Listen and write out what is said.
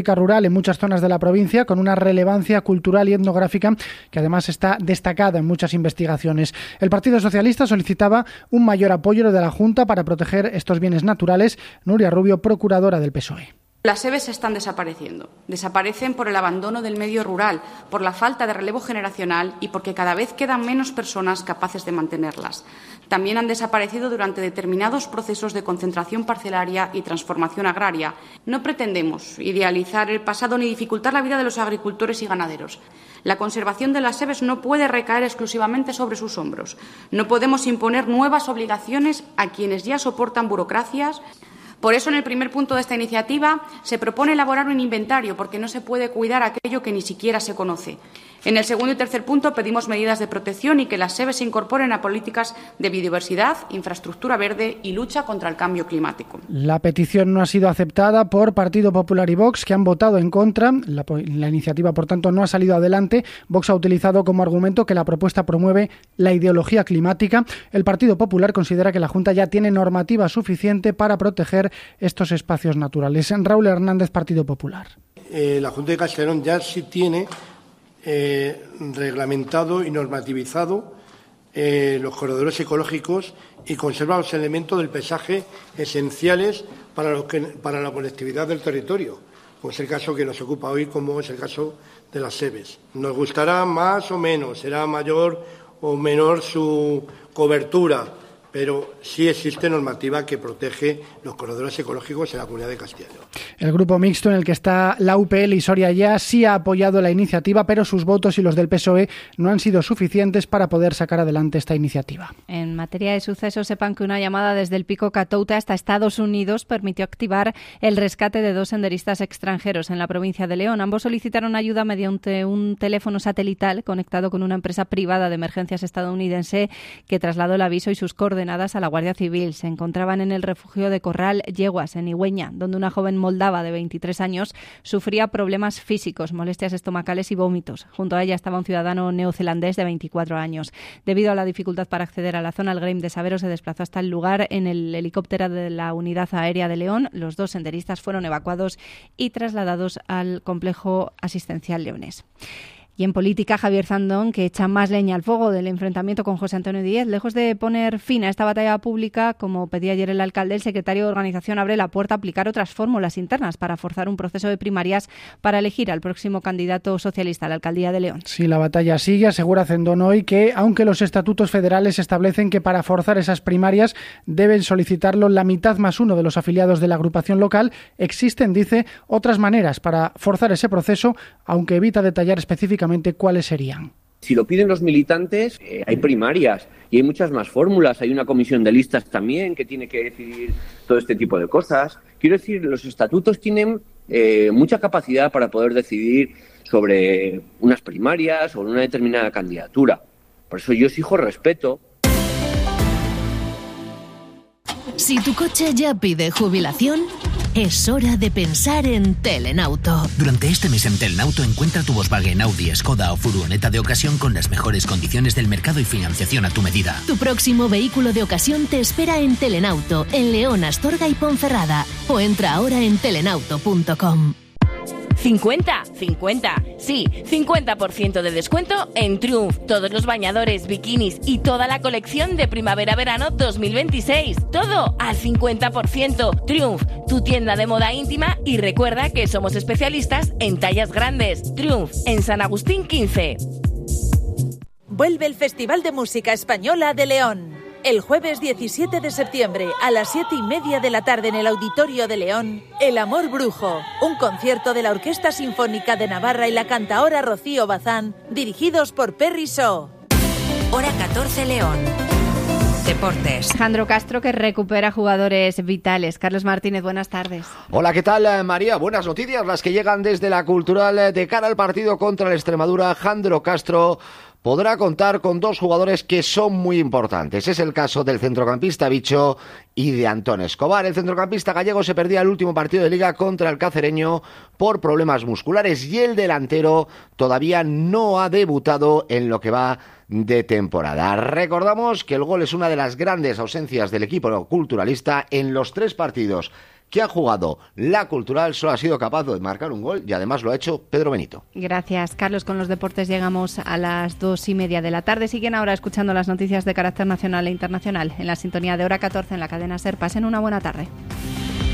rural en muchas zonas de la provincia, con una relevancia cultural y etnográfica que además está destacada en muchas investigaciones. El Partido Socialista solicitaba un mayor apoyo de la Junta para proteger estos bienes naturales. Nuria Rubio, procuradora del PSOE. Las SEBES están desapareciendo. Desaparecen por el abandono del medio rural, por la falta de relevo generacional y porque cada vez quedan menos personas capaces de mantenerlas. También han desaparecido durante determinados procesos de concentración parcelaria y transformación agraria. No pretendemos idealizar el pasado ni dificultar la vida de los agricultores y ganaderos. La conservación de las SEBES no puede recaer exclusivamente sobre sus hombros. No podemos imponer nuevas obligaciones a quienes ya soportan burocracias. Por eso, en el primer punto de esta iniciativa, se propone elaborar un inventario, porque no se puede cuidar aquello que ni siquiera se conoce. En el segundo y tercer punto pedimos medidas de protección y que las SEBES se incorporen a políticas de biodiversidad, infraestructura verde y lucha contra el cambio climático. La petición no ha sido aceptada por Partido Popular y Vox, que han votado en contra. La iniciativa, por tanto, no ha salido adelante. Vox ha utilizado como argumento que la propuesta promueve la ideología climática. El Partido Popular considera que la Junta ya tiene normativa suficiente para proteger estos espacios naturales. Raúl Hernández, Partido Popular. La Junta de Castellón ya sí tiene reglamentado y normativizado los corredores ecológicos y conserva los elementos del paisaje esenciales para la conectividad del territorio, como es el caso que nos ocupa hoy, como es el caso de las SEBES. Nos gustará más o menos, será mayor o menor su cobertura, pero sí existe normativa que protege los corredores ecológicos en la Comunidad de Castilla y León. El grupo mixto en el que está la UPL y Soria Ya sí ha apoyado la iniciativa, pero sus votos y los del PSOE no han sido suficientes para poder sacar adelante esta iniciativa. En materia de sucesos, sepan que una llamada desde el Pico Catouta hasta Estados Unidos permitió activar el rescate de 2 senderistas extranjeros en la provincia de León. Ambos solicitaron ayuda mediante un teléfono satelital conectado con una empresa privada de emergencias estadounidense que trasladó el aviso y sus coordenadas a la Guardia Civil. Se encontraban en el refugio de Corral Yeguas, en Igüeña, donde una joven moldava de 23 años sufría problemas físicos, molestias estomacales y vómitos. Junto a ella estaba un ciudadano neozelandés de 24 años. Debido a la dificultad para acceder a la zona, el Grem de Sabero se desplazó hasta el lugar en el helicóptero de la Unidad Aérea de León. Los 2 senderistas fueron evacuados y trasladados al complejo asistencial leonés. Y en política, Javier Zandón, que echa más leña al fuego del enfrentamiento con José Antonio Díez. Lejos de poner fin a esta batalla pública, como pedía ayer el alcalde, el secretario de organización abre la puerta a aplicar otras fórmulas internas para forzar un proceso de primarias para elegir al próximo candidato socialista a la alcaldía de León. Sí, la batalla sigue, asegura Zandón hoy que, aunque los estatutos federales establecen que para forzar esas primarias deben solicitarlo la mitad más uno de los afiliados de la agrupación local, existen, dice, otras maneras para forzar ese proceso, aunque evita detallar específicamente cuáles serían. Si lo piden los militantes, hay primarias y hay muchas más fórmulas. Hay una comisión de listas también que tiene que decidir todo este tipo de cosas. Quiero decir, los estatutos tienen mucha capacidad para poder decidir sobre unas primarias o una determinada candidatura. Por eso yo exijo respeto. Si tu coche ya pide jubilación, es hora de pensar en Telenauto. Durante este mes en Telenauto encuentra tu Volkswagen, Audi, Skoda o furgoneta de ocasión con las mejores condiciones del mercado y financiación a tu medida. Tu próximo vehículo de ocasión te espera en Telenauto, en León, Astorga y Ponferrada. O entra ahora en telenauto.com. 50% de descuento en Triumph, todos los bañadores, bikinis y toda la colección de primavera-verano 2026. Todo al 50%. Triumph, tu tienda de moda íntima, y recuerda que somos especialistas en tallas grandes. Triumph, en San Agustín 15. Vuelve el Festival de Música Española de León. El jueves 17 de septiembre a las 7:30 de la tarde en el Auditorio de León, El Amor Brujo, un concierto de la Orquesta Sinfónica de Navarra y la cantaora Rocío Bazán, dirigidos por Perry Shaw. Hora 14 León. Deportes. Alejandro Castro, que recupera jugadores vitales. Carlos Martínez, buenas tardes. Hola, ¿qué tal, María? Buenas noticias, las que llegan desde la Cultural. De cara al partido contra el Extremadura, Alejandro Castro podrá contar con 2 jugadores que son muy importantes. Es el caso del centrocampista Bicho y de Antón Escobar. El centrocampista gallego se perdía el último partido de Liga contra el cacereño por problemas musculares y el delantero todavía no ha debutado en lo que va de temporada. Recordamos que el gol es una de las grandes ausencias del equipo culturalista. En los 3 partidos que ha jugado la Cultural solo ha sido capaz de marcar un gol y además lo ha hecho Pedro Benito. Gracias, Carlos. Con los deportes llegamos a las 2:30 de la tarde. Siguen ahora escuchando las noticias de carácter nacional e internacional en la sintonía de Hora 14 en la cadena SER. Pasen una buena tarde.